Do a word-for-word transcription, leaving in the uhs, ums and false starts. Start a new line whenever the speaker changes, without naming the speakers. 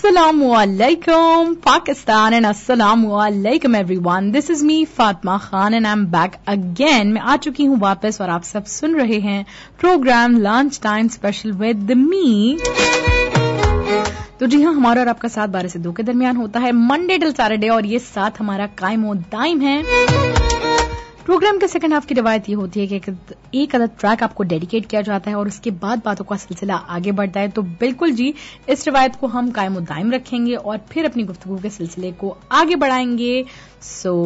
Assalamualaikum Pakistan and Assalamualaikum everyone. This is me Fatma Khan and I'm back again. मैं आ चुकी हूँ वापस और आप सब सुन रहे हैं programme lunch time special with me. तो जी हाँ, हमारा और आपका साथ बारह से दो के दरमियान होता है मंडे टिल सैटरडे और ये साथ हमारा कायमो दाइम है। प्रोग्राम के सेकंड हाफ की रिवायत ये होती है कि एक अदद ट्रैक आपको डेडिकेट किया जाता है और उसके बाद बातों का सिलसिला आगे बढ़ता है। तो बिल्कुल जी, इस रिवायत को हम कायमो दाइम रखेंगे और फिर अपनी गुफ्तगू के सिलसिले को आगे बढ़ाएंगे। सो